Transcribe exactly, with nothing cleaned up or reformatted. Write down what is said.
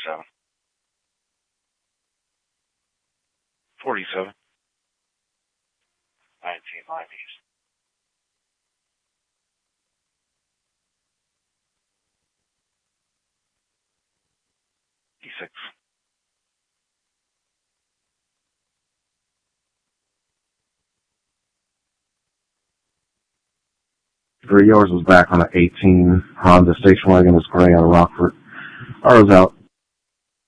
forty-seven. forty-seven. nineteen Lime East. E six. Three, yours was back on an eighteen Honda station wagon. Was gray on Rockford. I was out.